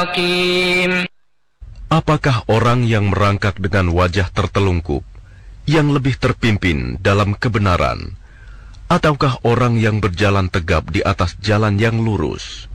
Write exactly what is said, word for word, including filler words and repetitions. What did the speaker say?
Apakah orang yang merangkak dengan wajah tertelungkup, yang lebih terpimpin dalam kebenaran, ataukah orang yang berjalan tegap di atas jalan yang lurus?